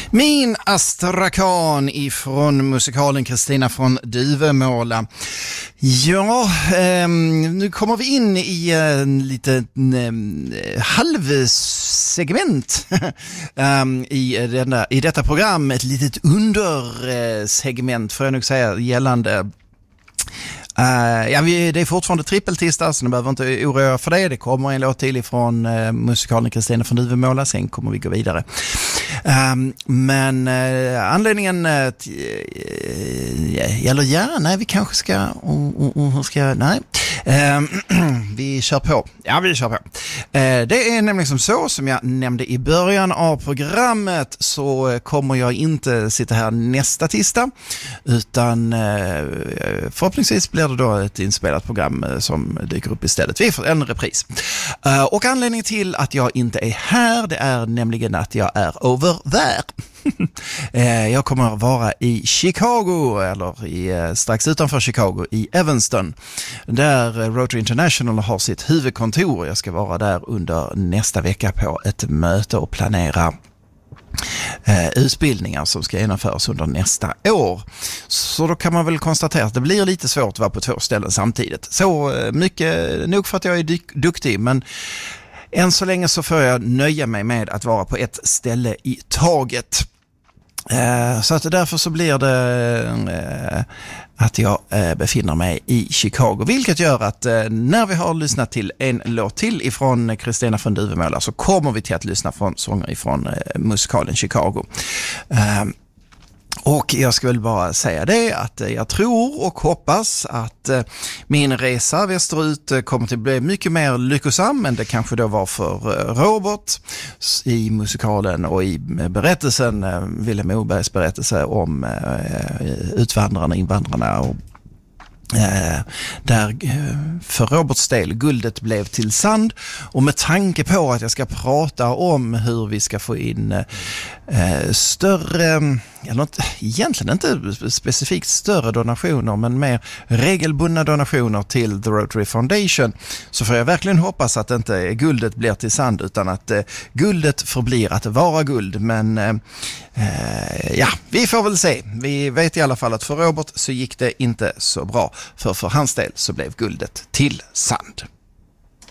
Min Astrakan ifrån musikalen Kristina från Duvemåla. Ja, nu kommer vi in i en liten halvsegment i detta program. Ett litet undersegment får jag nog säga gällande. Det är fortfarande trippeltisdag, så ni behöver inte oroa för det. Det kommer en låt till ifrån musikalen Kristina från Duvemåla, sen kommer vi gå vidare. Men anledningen vi kanske ska vi kör på. Ja, vi kör på. Det är nämligen som jag nämnde i början av programmet, så kommer jag inte sitta här nästa tisdag, utan förhoppningsvis blir det då ett inspelat program som dyker upp istället. Vi får en repris. Och anledningen till att jag inte är här, det är nämligen att jag är over there. Jag kommer att vara i Chicago, eller strax utanför Chicago, i Evanston, där Rotary International har sitt huvudkontor. Jag ska vara där under nästa vecka på ett möte och planera utbildningar som ska genomföras under nästa år. Så då kan man väl konstatera att det blir lite svårt att vara på 2 ställen samtidigt. Så mycket nog för att jag är duktig, men än så länge så får jag nöja mig med att vara på ett ställe i taget. Så att därför så blir det att jag befinner mig i Chicago, vilket gör att när vi har lyssnat till en låt till ifrån Kristina från Duvemåla, så kommer vi till att lyssna från sånger ifrån musikalen Chicago. Och jag ska väl bara säga det att jag tror och hoppas att min resa västerut kommer att bli mycket mer lyckosam än det kanske då var för Robert i musikalen och i berättelsen, Vilhelm Mobergs berättelse om invandrarna och där för Roberts del guldet blev till sand. Och med tanke på att jag ska prata om hur vi ska få in större, egentligen inte specifikt större donationer, men mer regelbundna donationer till The Rotary Foundation, så får jag verkligen hoppas att inte guldet blir till sand, utan att guldet förblir att vara guld. Men vi får väl se. Vi vet i alla fall att för Robert så gick det inte så bra, för hans del så blev guldet till sand.